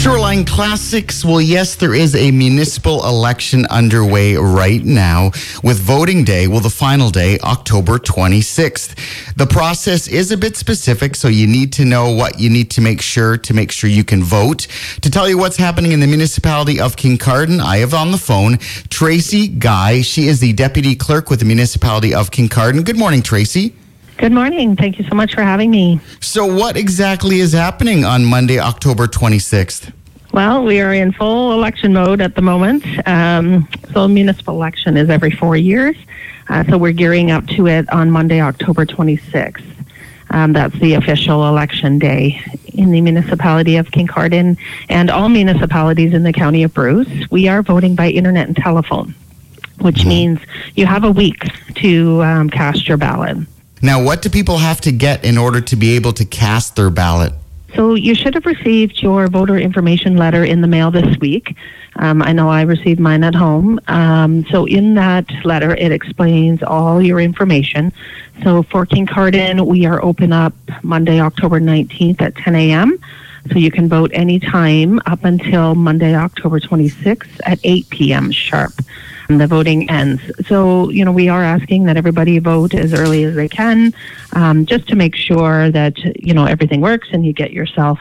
Shoreline Classics. Well, yes, there is a municipal election underway right now with voting day, the final day, October 26th. The process is a bit specific, so you need to know what you need to make sure you can vote. To tell you what's happening in the municipality of Kincardine, I have on the phone Tracy Guy. She is the deputy clerk with the municipality of Kincardine. Good morning, Tracy. Good morning. Thank you so much for having me. So what exactly is happening on Monday, October 26th? Well, we are in full election mode at the moment. So municipal election is every 4 years. So we're gearing up to it on Monday, October 26th. That's the official election day in the municipality of Kincardine and all municipalities in the county of Bruce. We are voting by internet and telephone, which means you have a week to cast your ballot. Now, what do people have to get in order to be able to cast their ballot? So you should have received your voter information letter in the mail this week. I know I received mine at home. So in that letter, it explains all your information. So for Kincardine, we are open up Monday, October 19th at 10 a.m. So you can vote anytime up until Monday, October 26th at 8 p.m. sharp. The voting ends. So, we are asking that everybody vote as early as they can, just to make sure that, everything works and you get yourself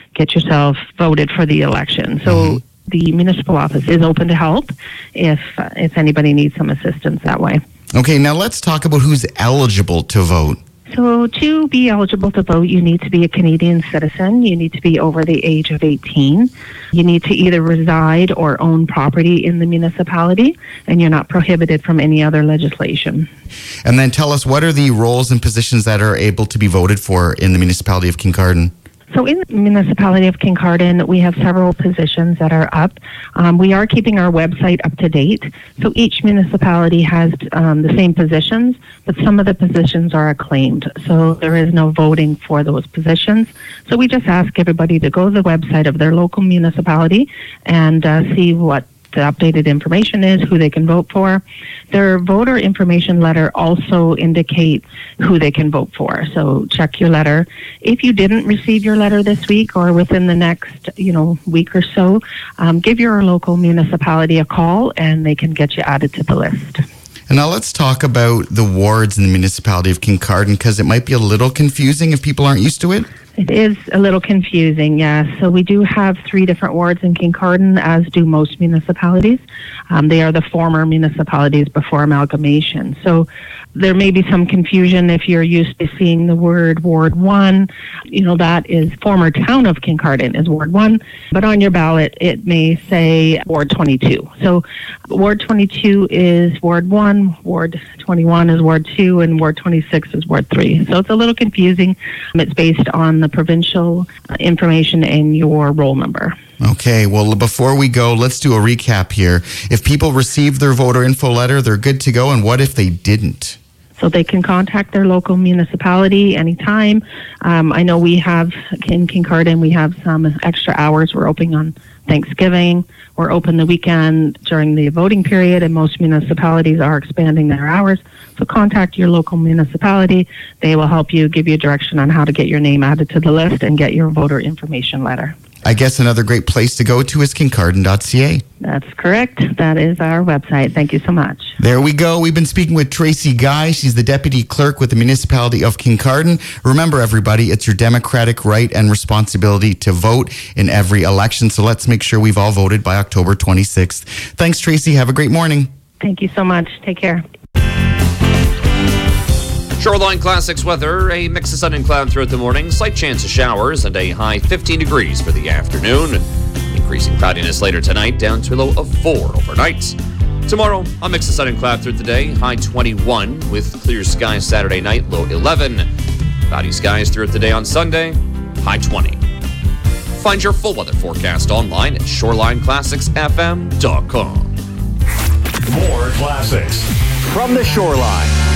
voted for the election. So the municipal office is open to help if anybody needs some assistance that way. Okay, now let's talk about who's eligible to vote. So to be eligible to vote, you need to be a Canadian citizen. You need to be over the age of 18. You need to either reside or own property in the municipality, and you're not prohibited from any other legislation. And then tell us, what are the roles and positions that are able to be voted for in the municipality of Kincardine? So in the municipality of Kincardine, we have several positions that are up. We are keeping our website up to date. So each municipality has the same positions, but some of the positions are acclaimed. So there is no voting for those positions. So we just ask everybody to go to the website of their local municipality and see what the updated information is, who they can vote for. Their voter information letter also indicates who they can vote for. So check your letter. If you didn't receive your letter this week or within the next, week or so, give your local municipality a call and they can get you added to the list. And now let's talk about the wards in the municipality of Kincardine, because it might be a little confusing if people aren't used to it. It is a little confusing, yes. So we do have 3 different wards in Kincardine, as do most municipalities. They are the former municipalities before amalgamation. So there may be some confusion if you're used to seeing the word Ward 1. That is former town of Kincardine is Ward 1. But on your ballot, it may say Ward 22. So Ward 22 is Ward 1, Ward 21 is Ward 2, and Ward 26 is Ward 3. So it's a little confusing. It's based on the provincial information and your roll number. Okay, well, before we go, let's do a recap here. If people received their voter info letter, they're good to go. And what if they didn't? So they can contact their local municipality anytime. I know we have, in Kincardine, we have some extra hours. We're open on Thanksgiving. We're open the weekend during the voting period, and most municipalities are expanding their hours. So contact your local municipality. They will help you, give you direction on how to get your name added to the list and get your voter information letter. I guess another great place to go to is kincardine.ca. That's correct. That is our website. Thank you so much. There we go. We've been speaking with Tracy Guy. She's the deputy clerk with the municipality of Kincardine. Remember, everybody, it's your democratic right and responsibility to vote in every election. So let's make sure we've all voted by October 26th. Thanks, Tracy. Have a great morning. Thank you so much. Take care. Shoreline Classics weather, a mix of sun and cloud throughout the morning, slight chance of showers, and a high 15 degrees for the afternoon. Increasing cloudiness later tonight, down to a low of 4 overnight. Tomorrow, a mix of sun and cloud throughout the day, high 21, with clear skies Saturday night, low 11. Cloudy skies throughout the day on Sunday, high 20. Find your full weather forecast online at shorelineclassicsfm.com. More classics from the Shoreline.